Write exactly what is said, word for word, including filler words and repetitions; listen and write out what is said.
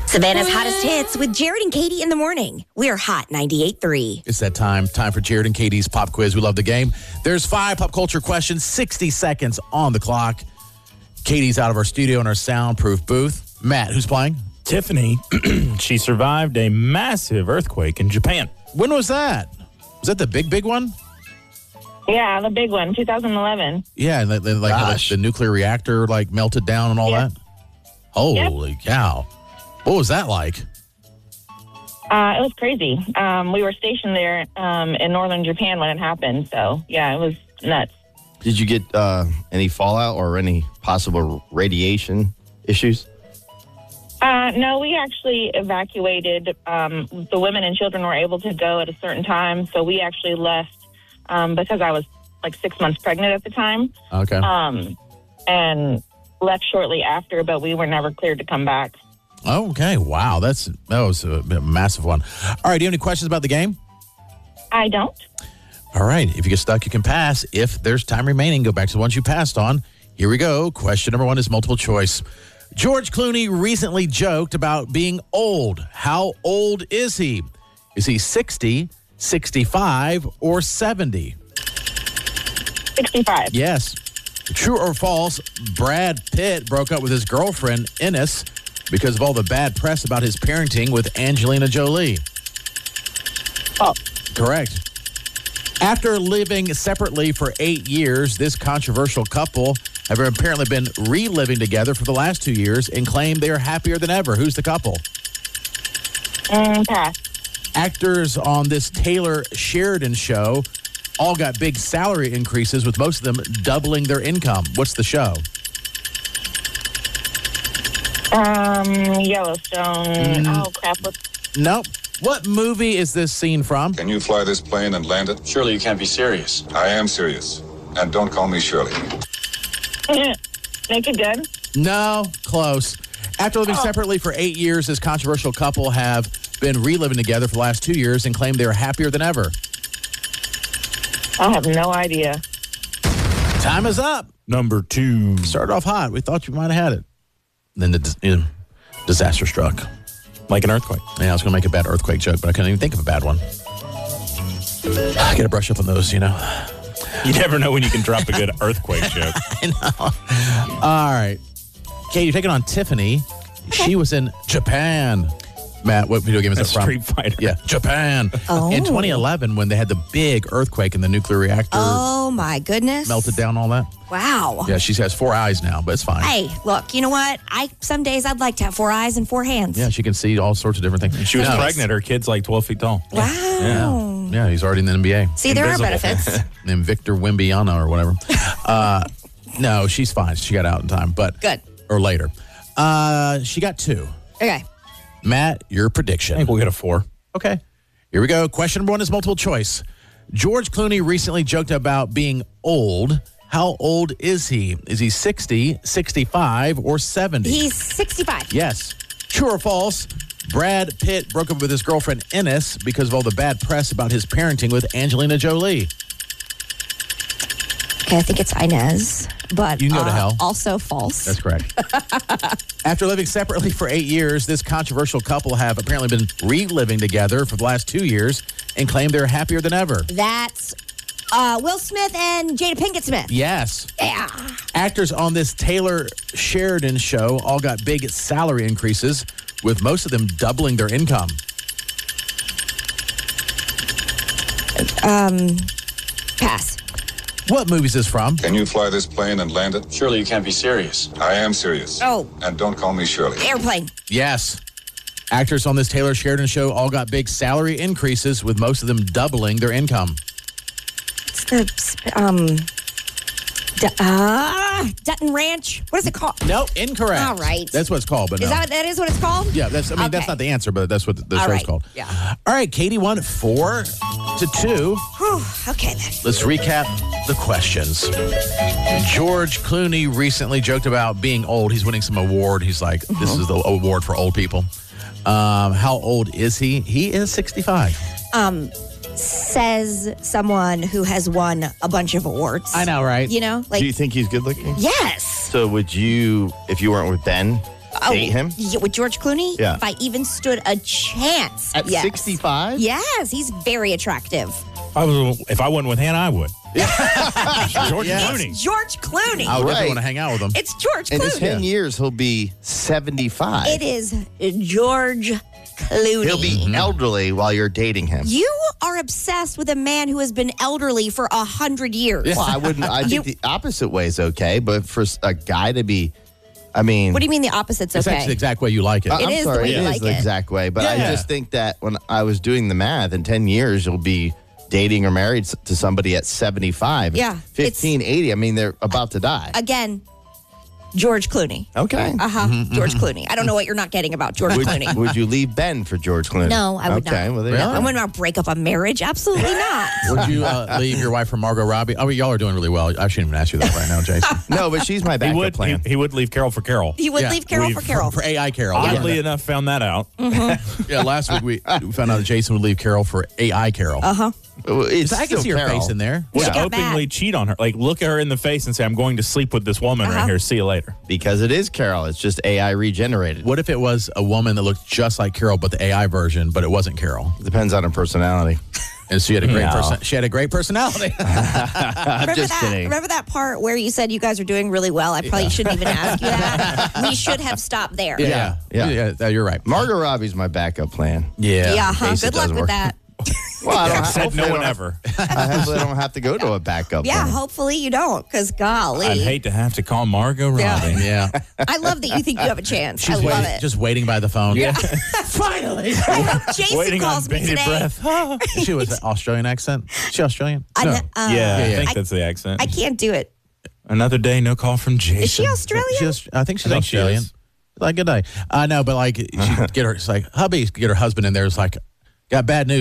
Savannah's hottest hits with Jared and Katie in the morning. We're Hot ninety-eight point three. It's that time. Time for Jared and Katie's pop quiz. We love the game. There's five pop culture questions, sixty seconds on the clock. Katie's out of our studio in our soundproof booth. Matt, who's playing? Tiffany. She survived a massive earthquake in Japan. When was that? Was that the big, big one? Yeah, the big one, two thousand eleven. Yeah, and like, like, how, like the nuclear reactor like melted down and all Yep. that? Holy Yep. cow. What was that like? Uh, it was crazy. Um, we were stationed there um, in northern Japan when it happened. So, yeah, it was nuts. Did you get uh, any fallout or any possible radiation issues? Uh, no, we actually evacuated. Um, the women and children were able to go at a certain time. So we actually left um, because I was like six months pregnant at the time. Okay. Um, and left shortly after, but we were never cleared to come back. Okay. Wow. That's that was a, a massive one. All right. Do you have any questions about the game? I don't. All right. If you get stuck, you can pass. If there's time remaining, go back to the ones you passed on. Here we go. Question number one is multiple choice. George Clooney recently joked about being old. How old is he? Is he sixty, sixty-five, or seventy? sixty-five. Yes. True or false, Brad Pitt broke up with his girlfriend, Ines, because of all the bad press about his parenting with Angelina Jolie. Oh. Correct. After living separately for eight years, this controversial couple have apparently been reliving together for the last two years and claim they are happier than ever. Who's the couple? Mm, pass. Actors on this Taylor Sheridan show all got big salary increases, with most of them doubling their income. What's the show? Um, Yellowstone. Mm. Oh, crap. What's Nope. What movie is this scene from? Can you fly this plane and land it? Surely you can't be serious. I am serious. And don't call me Shirley. Naked Gun? No, close. After living Oh. separately for eight years, this controversial couple have been reliving together for the last two years and claim they're happier than ever. I have no idea. Time is up. Number two. Started off hot. We thought you might have had it. Then the dis- you know, disaster struck. Like an earthquake. Yeah, I was going to make a bad earthquake joke, but I couldn't even think of a bad one. I got to brush up on those, you know. You never know when you can drop a good earthquake joke. I know. All right. Katie, you're taking on Tiffany. She was in Japan. Matt, what video game is that That's from? Street Fighter. Yeah, Japan. Oh. In twenty eleven, when they had the big earthquake and the nuclear reactor Oh, my goodness. melted down, all that. Wow. Yeah, she has four eyes now, but it's fine. Hey, look, you know what? I Some days I'd like to have four eyes and four hands. Yeah, she can see all sorts of different things. She was No. pregnant. Her kid's like twelve feet tall. Wow. Yeah, he's already in the N B A. See, there Invisible. are benefits. Named Victor Wimbiana or whatever. uh, no, she's fine. She got out in time, but Good. or later. Uh, she got two. Okay. Matt, your I prediction. think we'll get a four. Okay. Here we go. Question number one is multiple choice. George Clooney recently joked about being old. How old is he? Is he sixty, sixty-five, or seventy? He's sixty-five. Yes. True or false? Brad Pitt broke up with his girlfriend Ines because of all the bad press about his parenting with Angelina Jolie. Okay, I think it's Inez, but You can go to uh, hell. also false. That's correct. After living separately for eight years, this controversial couple have apparently been reliving together for the last two years and claim they're happier than ever. That's uh, Will Smith and Jada Pinkett Smith. Yes. Yeah. Actors on this Taylor Sheridan show all got big salary increases, with most of them doubling their income. Um, pass. What movie is this from? Can you fly this plane and land it? Surely you can't be serious. I am serious. Oh. And don't call me Shirley. Airplane. Yes. Actors on this Taylor Sheridan show all got big salary increases, with most of them doubling their income. It's the, sp- um, D- uh, Dutton Ranch. What is it called? No, incorrect. All right. That's what it's called, but Is no. that that is what it's called? Yeah, that's. I mean, that's Okay. not the answer, but that's what the, the All show's right. called. Yeah. All right, Katie won four to two. Whew, okay then. Let's recap the questions. George Clooney recently joked about being old. He's winning some award. He's like, this is the award for old people. Um, how old is he? He is sixty-five. Um, says someone who has won a bunch of awards. I know, right? You know, like Do you think he's good looking? yes. So would you, if you weren't with Ben, Oh, date him? yeah, with George Clooney? Yeah. If I even stood a chance. At yes. sixty-five? Yes, he's very attractive. I was, if I wasn't with Hannah, I would. George Yeah. Clooney. It's George Clooney. I would Right. definitely want to hang out with him. It's George In Clooney. ten years, he'll be seventy-five. It is George Clooney. He'll be elderly while you're dating him. You are obsessed with a man who has been elderly for a hundred years. Well, I wouldn't. I You- think the opposite way is okay, but for a guy to be, I mean, What do you mean the opposite's It's okay? actually the exact way you like it. I- It I'm is the sorry, way it you is like the it. exact way. But I Yeah. just think that when I was doing the math, in ten years, you'll be dating or married s- to somebody at seventy-five. Yeah, fifteen, eighty. I mean, they're about to die. Again, George Clooney. Okay. Uh huh. George Clooney. I don't know what you're not getting about George Would, Clooney. would you leave Ben for George Clooney? No, I would okay, not. well, there you I go. would not break up a marriage. Absolutely not. Would you uh, leave your wife for Margot Robbie? Oh, y'all are doing really well. I shouldn't even ask you that right now, Jason. No, but she's my He backup would, he, plan. he would leave Carol for Carol. He would Yeah, leave Carol we've- for Carol. For A I Carol. Oddly Yeah. enough, found that out. Yeah, last week we, we found out that Jason would leave Carol for A I Carol. Uh huh. Well, it's I can still see your Carol. face in there. Would She got openly mad. cheat on her. Like, look at her in the face and say, I'm going to sleep with this woman Uh-huh. right here. See you later. Because it is Carol. It's just A I regenerated. What if it was a woman that looked just like Carol, but the A I version, but it wasn't Carol? Depends on her personality. And she had a great No. person. She had a great personality. I'm Remember just that? kidding. Remember that part where you said you guys are doing really well? I probably shouldn't even ask you that. We should have stopped there. yeah, Yeah. yeah. You're right. Margot Robbie's my backup plan. Yeah. Yeah. in huh. case it Good luck doesn't with work. that. Well, I don't Said hopefully no I one don't- ever. I hopefully don't have to go to a backup Yeah. plan. Hopefully you don't, because golly, I'd hate to have to call Margot Robbie. Yeah. Yeah. I love that you think you have a chance. She's I love waiting, it. just waiting by the phone. Yeah. Finally. I hope Jason Waiting on calls me bated today. breath. She was an Australian accent. Is she Australian? I, No. kn- uh, yeah, Yeah, I yeah. think I- that's the accent. I can't do it. Another day, no call from Jason. Is she Australian? She was, I think she's I think she Australian. is. Like, good day. I know, but like, she get her, it's like, hubby, get her husband in there. It's like, got bad news.